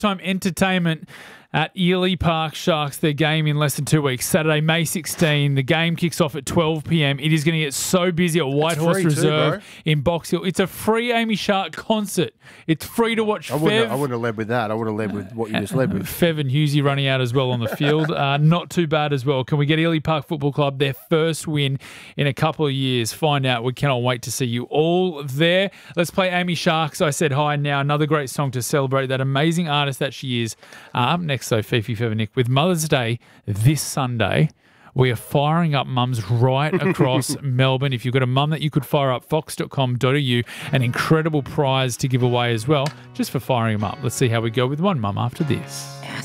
Time entertainment at Ely Park Sharks, their game in less than 2 weeks. Saturday, May 16. The game kicks off at 12 p.m. It is going to get so busy at Whitehorse Reserve in Box Hill. It's a free Amy Shark concert. It's free to watch. I wouldn't have led with that. I would have led with what you just led with. Fev and Hughesy running out as well on the field. Not too bad as well. Can we get Ely Park Football Club their first win in a couple of years? Find out. We cannot wait to see you all there. Let's play Amy Shark's I Said Hi now. Another great song to celebrate that amazing artist that she is. Up next, though, Fifi, Fev and Nick. With Mother's Day this Sunday, we are firing up mums right across Melbourne. If you've got a mum that you could fire up, fox.com.au, an incredible prize to give away as well, just for firing them up. Let's see how we go with one mum after this.